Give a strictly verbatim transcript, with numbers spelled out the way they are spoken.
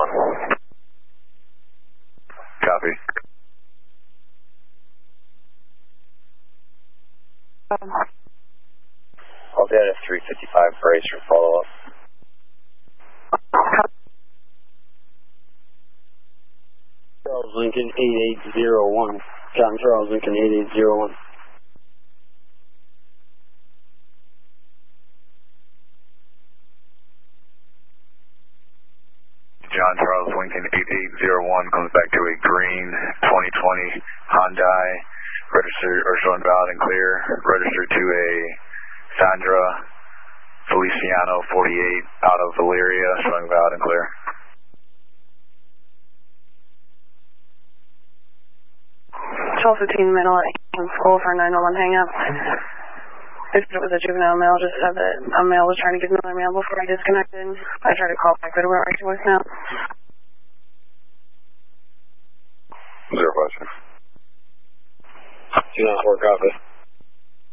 one. Copy. Um, I'll be at a three fifty-five brace for follow-up. Charles Lincoln eight eight zero one. John Charles Lincoln eight eight zero one. John Charles Lincoln eight eight zero one comes back to a green twenty twenty Hyundai, registered or showing valid and clear, registered to a Sandra Feliciano forty-eight out of Valeria, showing valid and clear. twelve fifteen middle at school for a nine one one hangout. If it was a juvenile male, just said that a male was trying to give another male before I disconnected. I tried to call back, but it went right to voicemail. Zero five six. Do not work off it.